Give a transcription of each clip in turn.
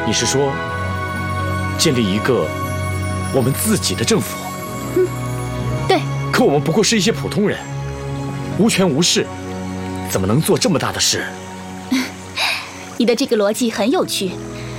你是说建立一个我们自己的政府？ 对。 可我们不过是一些普通人，无权无势，怎么能做这么大的事？ 你的这个逻辑很有趣。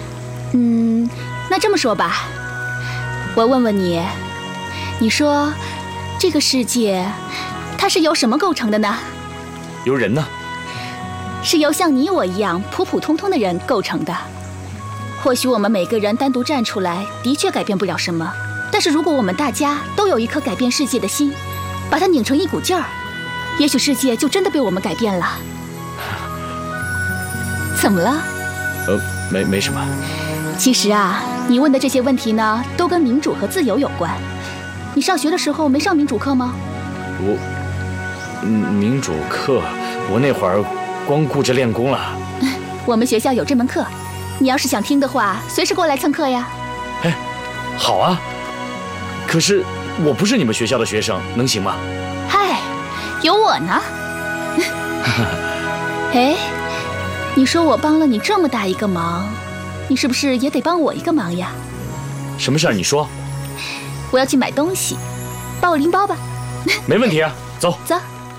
那这么说吧，我问问你，你说这个世界它是由什么构成的呢？ 由人呢？ 是由像你我一样普普通通的人构成的。或许我们每个人单独站出来，的确改变不了什么。但是如果我们大家都有一颗改变世界的心，把它拧成一股劲儿，也许世界就真的被我们改变了。怎么了？ 没什么。 其实啊，你问的这些问题呢，都跟民主和自由有关。你上学的时候没上民主课吗？ 民主课，我那会儿光顾着练功了。 我们学校有这门课，你要是想听的话，随时过来蹭课呀。 哎，好啊。可是我不是你们学校的学生，能行吗？ 嗨，有我呢。哎，你说我帮了你这么大一个忙，你是不是也得帮我一个忙呀？ 什么事儿？你说。 我要去买东西，帮我拎包吧。 没问题啊，走。 走。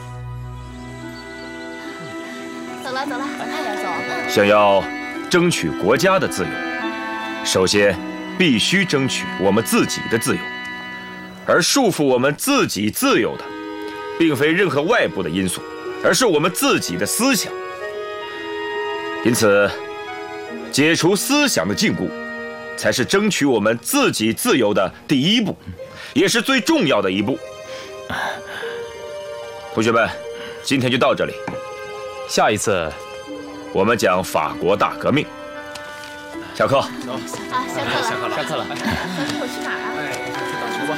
走了，快点走。 想要争取国家的自由，首先必须争取我们自己的自由。而束缚我们自己自由的，并非任何外部的因素，而是我们自己的思想。因此，解除思想的禁锢，才是争取我们自己自由的第一步，也是最重要的一步。同学们，今天就到这里。 下一次， 我们讲法国大革命。下课。 走啊，下课了。我去哪儿啊？ 去打球吧。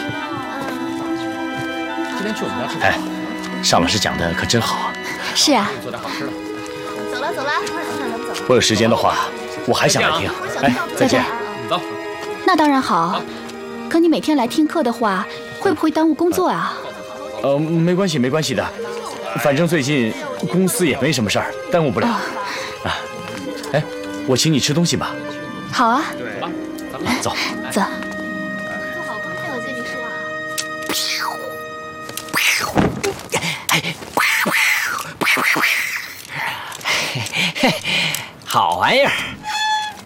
今天去我们家吃饭。尚老师讲的可真好。 是啊。 做点好吃的。 走了。 我有时间的话，我还想来听。再见。走。 那当然好。可你每天来听课的话，会不会耽误工作啊？ 没关系的。反正最近公司也没什么事儿，耽误不了。我请你吃东西吧。 好啊。 走。 走。 好玩意儿。